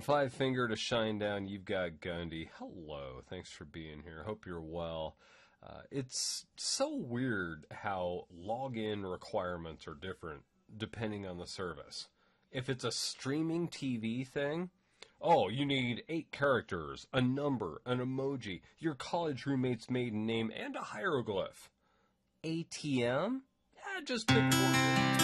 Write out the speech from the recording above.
From Five Finger to Shinedown, you've got Gundy. Hello, thanks for being here. Hope you're well. It's so weird how login requirements are different depending on the service. If it's a streaming TV thing, oh, you need 8 characters, a number, an emoji, your college roommate's maiden name, and a hieroglyph. ATM? Yeah, just pick one.